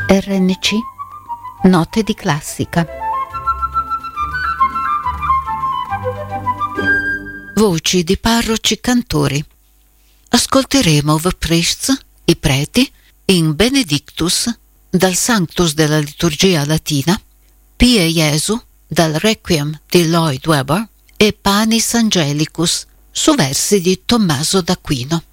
RNC Note di classica. Voci di parroci cantori. Ascolteremo The Priests, i preti, in Benedictus, dal Sanctus della liturgia latina, Pie Jesu, dal Requiem di Lloyd Webber, e Panis Angelicus, su versi di Tommaso d'Aquino.